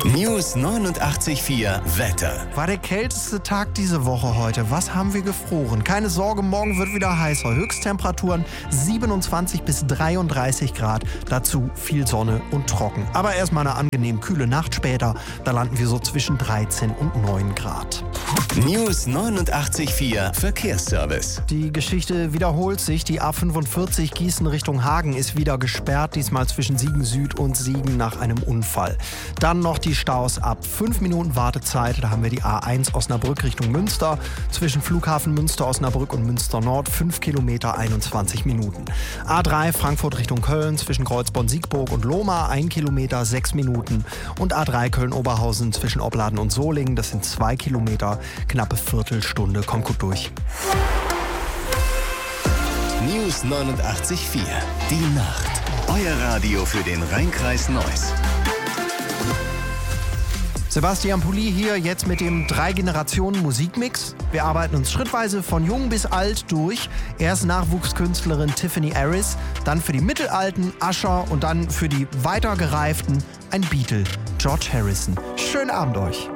News 89.4 Wetter. War der kälteste Tag diese Woche heute. Was haben wir gefroren? Keine Sorge, morgen wird wieder heißer. Höchsttemperaturen 27 bis 33 Grad. Dazu viel Sonne und trocken. Aber erstmal eine angenehm kühle Nacht später. Da landen wir so zwischen 13 und 9 Grad. News 89.4 Verkehrsservice. Die Geschichte wiederholt sich. Die A45 Gießen Richtung Hagen ist wieder gesperrt. Diesmal zwischen Siegen Süd und Siegen nach einem Unfall. Dann noch die Staus ab 5 Minuten Wartezeit. Da haben wir die A1 Osnabrück Richtung Münster. Zwischen Flughafen Münster, Osnabrück und Münster Nord 5 Kilometer 21 Minuten. A3 Frankfurt Richtung Köln zwischen Kreuzborn-Siegburg und Lohmar 1 Kilometer 6 Minuten. Und A3 Köln-Oberhausen zwischen Opladen und Solingen. Das sind 2 Kilometer, knappe Viertelstunde. Kommt gut durch. News 89.4 Die Nacht. Euer Radio für den Rhein-Kreis Neuss. Sebastian Pulli hier jetzt mit dem 3-Generationen-Musikmix. Wir arbeiten uns schrittweise von jung bis alt durch. Erst Nachwuchskünstlerin Tiffany Harris, dann für die Mittelalten Usher und dann für die weitergereiften ein Beatle, George Harrison. Schönen Abend euch.